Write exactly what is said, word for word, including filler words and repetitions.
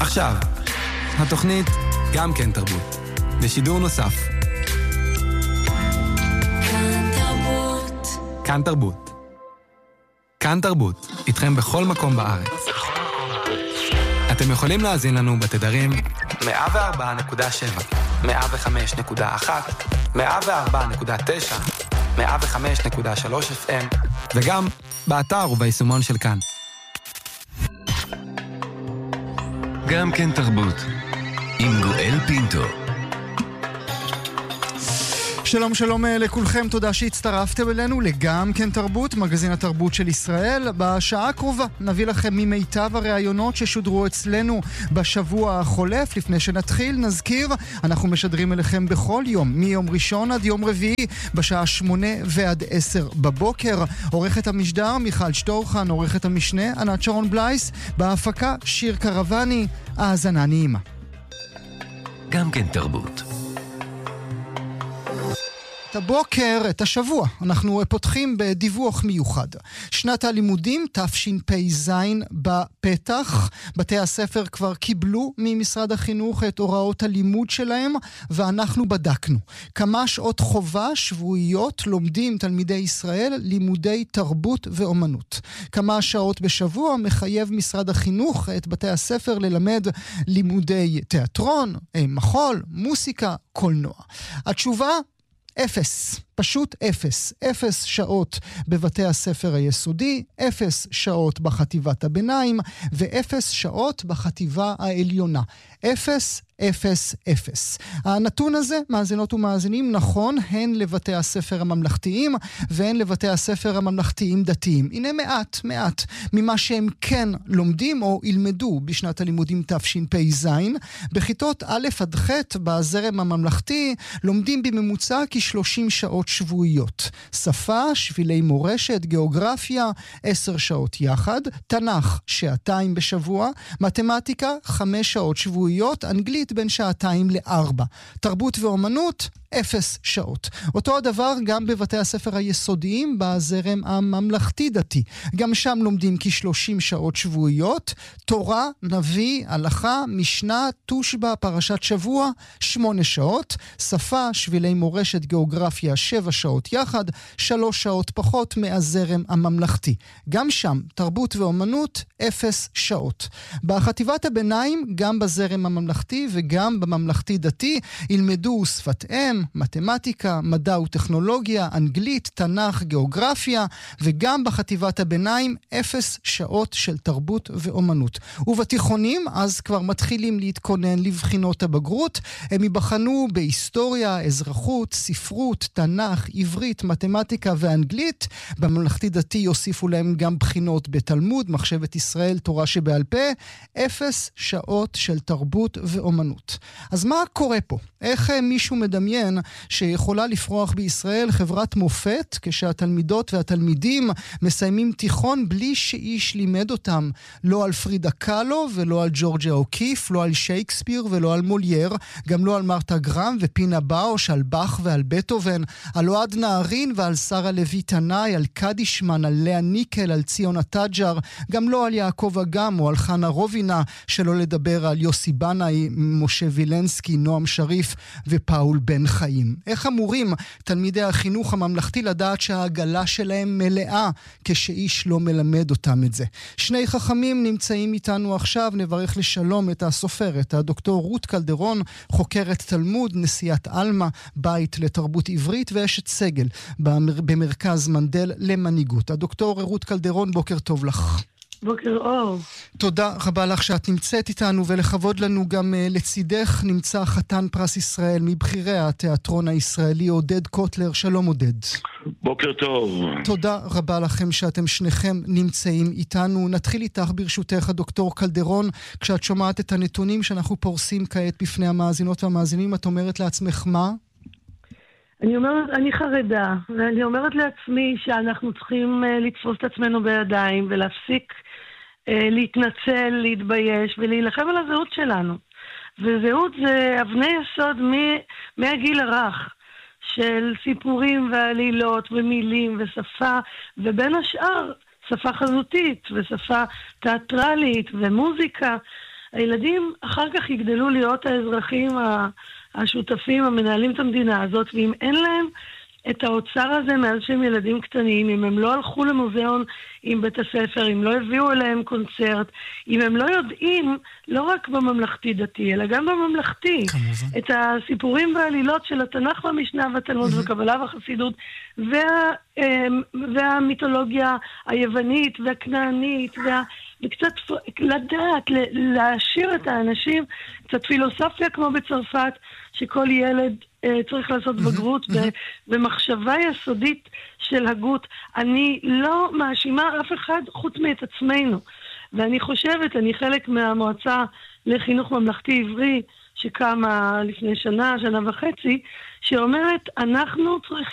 עכשיו, התוכנית גם כן תרבות, בשידור נוסף. כאן תרבות. כאן תרבות. כאן תרבות, איתכם בכל מקום בארץ. אתם יכולים להאזין לנו בתדרים מאה וארבע נקודה שבע, מאה וחמש נקודה אחת, מאה וארבע נקודה תשע, מאה וחמש נקודה שלוש אף אם, וגם באתר וביישומון של כאן. גם כן תרבות, עם גואל פינטו. שלום שלום לכולכם, תודה שהצטרפתם אלינו לגם כן תרבות, מגזין התרבות של ישראל. בשעה הקרובה נביא לכם ממיטב הראיונות ששודרו אצלנו בשבוע החולף. לפני שנתחיל נזכיר, אנחנו משדרים אליכם בכל יום, מיום ראשון עד יום רביעי, בשעה שמונה ועד עשר בבוקר. עורכת המשדר מיכל שטורחן, עורכת המשנה ענת שרון בלייס, בהפקה שיר קרבני. האזנה נעימה. גם כן תרבות. את הבוקר, את השבוע, אנחנו פותחים בדיווח מיוחד. שנת הלימודים תשפ"ז בפתח. בתי הספר כבר קיבלו ממשרד החינוך את הוראות הלימוד שלהם, ואנחנו בדקנו. כמה שעות חובה שבועיות לומדים תלמידי ישראל לימודי תרבות ואומנות. כמה שעות בשבוע מחייב משרד החינוך את בתי הספר ללמד לימודי תיאטרון, מחול, מוסיקה, קולנוע. התשובה אפס, פשוט אפס. אפס שעות בבתי הספר היסודי, אפס שעות בחטיבת הביניים, ואפס שעות בחטיבה העליונה. אפס, אפס, אפס. הנתון הזה, מאזינות ומאזינים, נכון הן לבתי הספר הממלכתיים והן לבתי הספר הממלכתיים דתיים. הנה מעט, מעט ממה שהם כן לומדים או ילמדו בשנת הלימודים תשפ"ז. בכיתות א' עד ח' בזרם הממלכתי לומדים בממוצע כ-שלושים שעות שבועיות. שפה, שבילי מורשת, גיאוגרפיה, עשר שעות יחד, תנ"ך שעתיים בשבוע, מתמטיקה חמש שעות שבועיות, אנגלית בין שעתיים לארבע. תרבות ואומנות, אפס שעות. אותו הדבר גם בבתי הספר היסודיים בזרם הממלכתי דתי. גם שם לומדים כ-שלושים שעות שבועיות. תורה, נביא, הלכה, משנה, תושבע, פרשת שבוע, שמונה שעות. שפה, שבילי מורשת, גיאוגרפיה, שבע שעות יחד, שלוש שעות פחות מהזרם הממלכתי. גם שם, תרבות ואומנות, אפס שעות. בחטיבת הביניים, גם בזרם הממלכתי וגם בממלכתי דתי, ילמדו שפת אם, מתמטיקה, מדע וטכנולוגיה, אנגלית, תנ"ך, גיאוגרפיה, וגם בחטיבת הביניים אפס שעות של תרבות ואומנות. ובתיכונים אז כבר מתחילים להתכונן לבחינות הבגרות. הם ייבחנו בהיסטוריה, אזרחות, ספרות, תנ"ך, עברית, מתמטיקה ואנגלית. בממלכתי דתי יוסיפו להם גם בחינות בתלמוד, מחשבת ישראל, תורה שבעל פה. אפס שעות של תרבות ואומנות. אז מה קורה פה? איך מישהו מדמיין שיכולה לפרוח בישראל חברת מופת כשהתלמידות והתלמידים מסיימים תיכון בלי שאיש לימד אותם לא על פרידה קאלו ולא על ג'ורג'ה אוקיף, לא על שייקספיר ולא על מולייר, גם לא על מרתה גרם ופינה באוש, על באך ועל בטהובן, על אוהד נהרין ועל שרה לוי תנאי, על קדישמן, על לאה ניקל, על ציון הטאג'ר, גם לא על יעקב אגם או על חנה רובינה, שלא לדבר על יוסי בנאי, משה וילנסקי, נועם שריף ופאול בן חיים. איך אמורים תלמידי החינוך הממלכתי לדעת שהעגלה שלהם מלאה כשאיש לא מלמד אותם את זה? שני חכמים נמצאים איתנו עכשיו. נברך לשלום את הסופרת, הדוקטור רות קלדרון, חוקרת תלמוד, נשיאת אלמה, בית לתרבות עברית ואשת סגל במרכז מנדל למנהיגות. הדוקטור רות קלדרון, בוקר טוב לך. בוקר אור. תודה רבה לך שאת נמצאת איתנו, ולכבוד לנו גם לצידך נמצא חתן פרס ישראל מבחירי התיאטרון הישראלי, עודד קוטלר. שלום עודד. בוקר טוב. תודה רבה לכם שאתם שניכם נמצאים איתנו. נתחיל איתך ברשותך, הדוקטור קלדרון. כשאת שומעת את הנתונים שאנחנו פורסים כעת בפני המאזינות והמאזינים, את אומרת לעצמך מה? אני אומרת, אני חרדה, ואני אומרת לעצמי שאנחנו צריכים לתפוס את עצמנו בידיים ולהפסיק להתנצל, להתבייש ולהילחם על הזהות שלנו. וזהות זה אבני יסוד מהגיל הרך של סיפורים ועלילות ומילים ושפה, ובין השאר שפה חזותית ושפה תיאטרלית ומוזיקה. הילדים אחר כך יגדלו להיות האזרחים השותפים, המנהלים את המדינה הזאת, ואם אין להם את האוצר הזה מאז שהם ילדים קטנים, אם הם לא הלכו למוזיאון עם בית הספר, אם לא הביאו אליהם קונצרט, אם הם לא יודעים, לא רק בממלכתי דתי, אלא גם בממלכתי, כמובן. את הסיפורים והעלילות של התנ"ך והמשנה והתלמוד mm-hmm. וקבלה והחסידות, וה, והמיתולוגיה היוונית והכנענית, וה, וקצת לדעת, להשאיר את האנשים, קצת פילוסופיה כמו בצרפת, שכל ילד צריך לעשות בגרות במחשבה יסודית של הגות. אני לא מאשימה אף אחד חוץ מאת עצמנו. ואני חושבת, אני חלק מהמועצה לחינוך ממלכתי עברי, שקמה לפני שנה, שנה וחצי, שאומרת, אנחנו צריכים